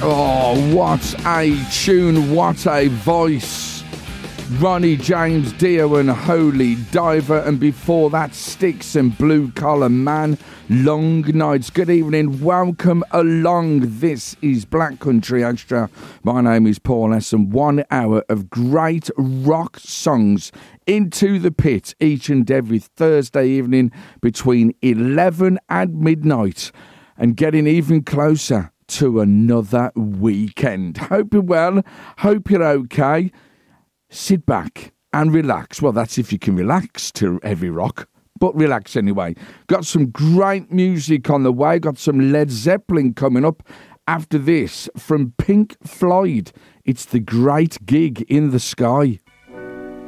Oh, what a tune, what a voice. Ronnie James Dio and Holy Diver, and before that Styx and Blue Collar Man, Long Nights. Good evening, welcome along. This is Black Country Extra. My name is Paul S, and 1 hour of great rock songs into the pit each and every Thursday evening between 11 and midnight, and getting even closer to another weekend. Hope you're well, hope you're okay. Sit back and relax. Well, that's if you can relax to heavy rock, but relax anyway. Got some great music on the way. Got some Led Zeppelin coming up after this from Pink Floyd. It's The Great Gig in the Sky.